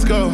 let's go.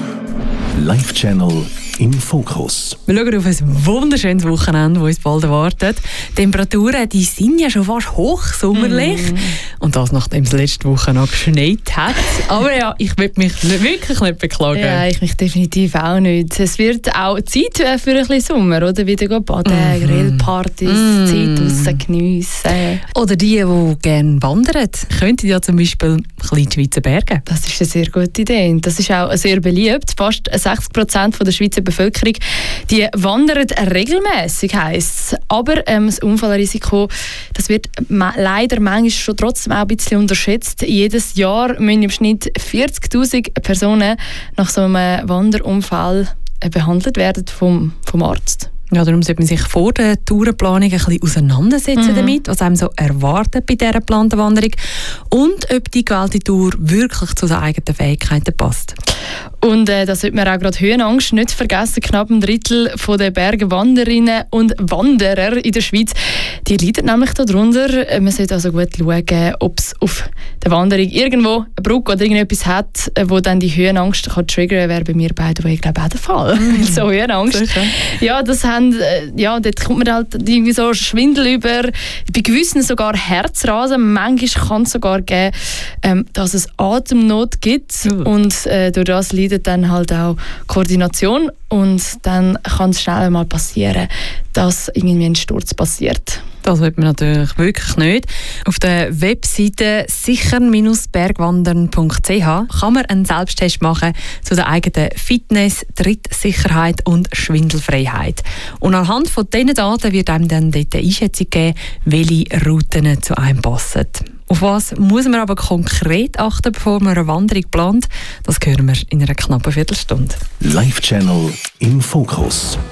Live Channel im Fokus. Wir schauen auf ein wunderschönes Wochenende, das uns bald erwartet. Die Temperaturen die sind ja schon fast hochsommerlich. Und das, nachdem es letzte Woche noch geschneit hat. Aber ja, ich will mich wirklich nicht beklagen. Ja, ich mich definitiv auch nicht. Es wird auch Zeit für ein bisschen Sommer, oder? Wieder baden, Grillpartys, Zeit aussen geniessen. Oder die gerne wandern, könnten ja zum Beispiel ein bisschen die Schweizer Berge. Das ist eine sehr gute Idee. Und das ist auch sehr beliebt. Fast 60% der Schweizer Bevölkerung die wandern regelmäßig, heisst es. Aber das Unfallrisiko das wird leider manchmal schon trotzdem auch ein bisschen unterschätzt. Jedes Jahr müssen im Schnitt 40'000 Personen nach so einem Wanderunfall behandelt werden vom Arzt. Ja, darum sollte man sich vor der Tourenplanung ein bisschen auseinandersetzen damit, was einem so erwartet bei dieser geplanten Wanderung und ob die gewählte Tour wirklich zu den eigenen Fähigkeiten passt. Und da sollte man auch gerade Höhenangst nicht vergessen. Knapp ein Drittel der Bergwanderinnen und Wanderer in der Schweiz, die leiden nämlich darunter. Man sollte also gut schauen, ob es auf der Wanderung irgendwo eine Brücke oder irgendetwas hat, wo dann die Höhenangst kann triggern. Wäre bei mir beiden, ich glaube, auch der Fall. So Höhenangst. Ja, das dort kommt man halt irgendwie so Schwindel über. Bei gewissen sogar Herzrasen. Manchmal kann es sogar geben, dass es Atemnot gibt. Und durch das leidet dann halt auch Koordination. Und dann kann es schnell mal passieren, dass irgendwie ein Sturz passiert. Das will man natürlich wirklich nicht. Auf der Webseite sicher-bergwandern.ch kann man einen Selbsttest machen zu der eigenen Fitness, Trittsicherheit und Schwindelfreiheit. Und anhand von diesen Daten wird einem dann dort eine Einschätzung geben, welche Routen zu einem passen. Auf was muss man aber konkret achten, bevor man eine Wanderung plant? Das hören wir in einer knappen Viertelstunde. Live Channel im Fokus.